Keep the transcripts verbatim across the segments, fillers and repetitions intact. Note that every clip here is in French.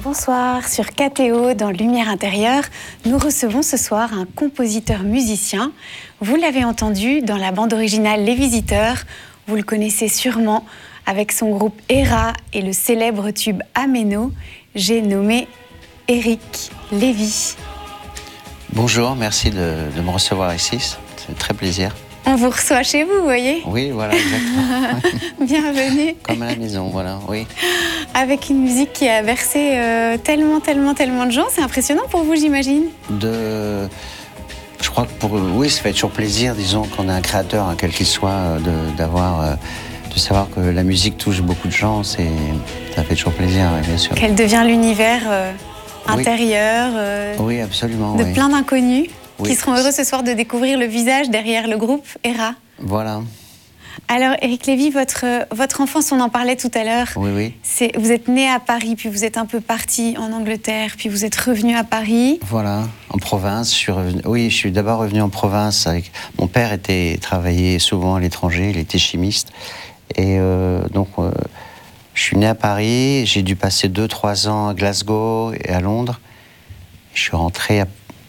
Bonsoir, sur K T O, dans Lumière intérieure, nous recevons ce soir un compositeur-musicien. Vous l'avez entendu dans la bande originale Les Visiteurs, vous le connaissez sûrement avec son groupe Héra et le célèbre tube Améno. J'ai nommé Éric Lévy. Bonjour, merci de, de me recevoir ici, c'est un très plaisir. On vous reçoit chez vous, vous voyez? Oui, voilà, exactement. Bienvenue. Comme à la maison, voilà, oui. Avec une musique qui a bercé euh, tellement, tellement, tellement de gens. C'est impressionnant pour vous, j'imagine? De... Je crois que pour... Oui, ça fait toujours plaisir, disons, qu'on a un créateur, hein, quel qu'il soit, de, d'avoir... Euh, de savoir que la musique touche beaucoup de gens, c'est... ça fait toujours plaisir, oui, bien sûr. Qu'elle devient l'univers euh, intérieur euh, oui, absolument, de oui. plein d'inconnus. Oui. Qui seront heureux ce soir de découvrir le visage derrière le groupe Héra. Voilà. Alors, Éric Lévy, votre, votre enfance, on en parlait tout à l'heure. Oui, oui. C'est, vous êtes né à Paris, puis vous êtes un peu parti en Angleterre, puis vous êtes revenu à Paris. Voilà, en province. Je suis revenu, oui, je suis d'abord revenu en province. Avec, mon père était, travaillait souvent à l'étranger, il était chimiste. Et euh, donc, euh, je suis né à Paris, j'ai dû passer deux, trois ans à Glasgow et à Londres. Je suis rentré à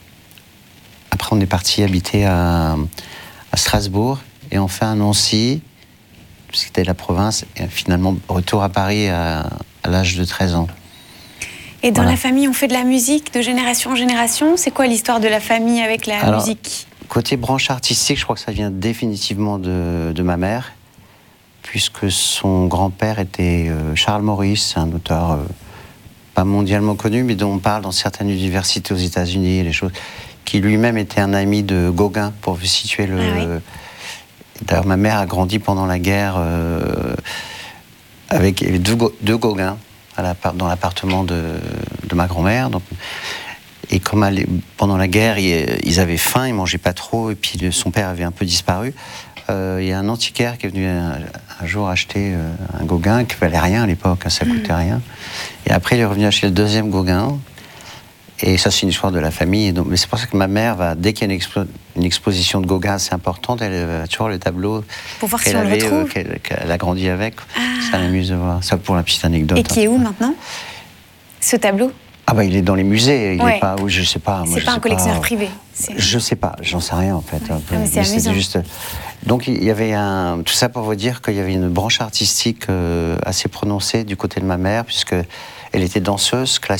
Après, on est parti habiter à, à Strasbourg et enfin à Nancy, c'était la province, et finalement retour à Paris à, à l'âge de treize ans. Et dans voilà. la famille, on fait de la musique de génération en génération. C'est quoi l'histoire de la famille avec la Alors, musique? Côté branche artistique, je crois que ça vient définitivement de, de ma mère, puisque son grand-père était euh, Charles Maurice, un auteur euh, pas mondialement connu, mais dont on parle dans certaines universités aux États-Unis, les choses... qui lui-même était un ami de Gauguin, pour vous situer le... Ah oui. D'ailleurs, ma mère a grandi pendant la guerre euh, avec deux, deux Gauguins à la, dans l'appartement de, de ma grand-mère. Donc, et comme elle, pendant la guerre, ils, ils avaient faim, ils mangeaient pas trop, et puis le, son père avait un peu disparu. Euh, il y a un antiquaire qui est venu un, un jour acheter euh, un Gauguin qui valait rien à l'époque, hein, ça coûtait mmh. rien. Et après, il est revenu acheter le deuxième Gauguin. Et ça, c'est une histoire de la famille. Et donc, mais c'est pour ça que ma mère, va, dès qu'il y a une, expo, une exposition de Gauguin assez importante, elle a toujours le tableau pour voir qu'elle si on avait, le retrouve. Euh, qu'elle, qu'elle a grandi avec. Ah. Ça m'amuse de voir. Ça, pour la petite anecdote. Et qui est où maintenant, ce tableau? Ah bah, il est dans les musées. Il ouais. est pas, oui, je sais pas. Moi, c'est je pas sais un collectionneur pas. privé. C'est... Je sais pas. J'en sais rien en fait. Ouais. Ah, mais c'est mais amusant. Juste... Donc il y avait un. Tout ça pour vous dire qu'il y avait une branche artistique euh, assez prononcée du côté de ma mère, puisque elle était danseuse classique.